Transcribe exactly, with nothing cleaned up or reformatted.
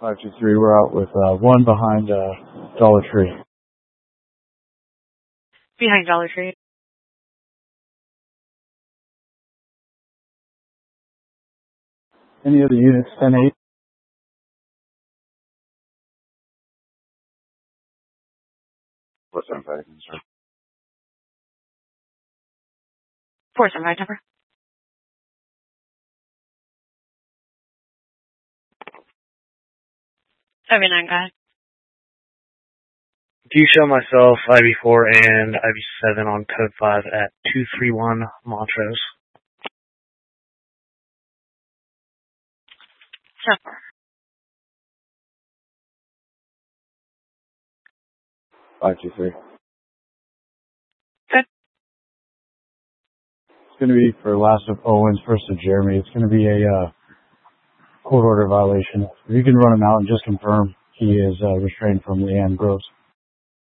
five two three, we're out with uh, one behind uh, Dollar Tree. Behind Dollar Tree. Any other units, ten eight? What's that fighting, sir? four seven five number. seventy-nine, guy. Do you show myself I B four and I B seven on code five at two three one Montrose? Sure. five two three. Good. It's going to be for last of Owens, first of Jeremy. It's going to be a uh, court order violation. If you can run him out and just confirm he is uh, restrained from Leanne Groves.